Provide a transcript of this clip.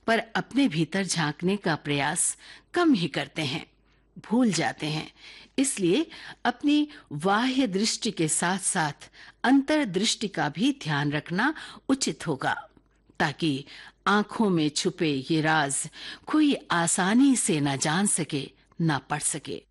पर अपने भीतर झांकने का प्रयास कम ही करते हैं, भूल जाते हैं। इसलिए अपनी बाह्य दृष्टि के साथ-साथ अंतर्दृष्टि का भी ध्यान रखना उचित होगा, ताकि आंखों में छुपे ये राज कोई आसानी से ना जान सके, ना पढ़ सके।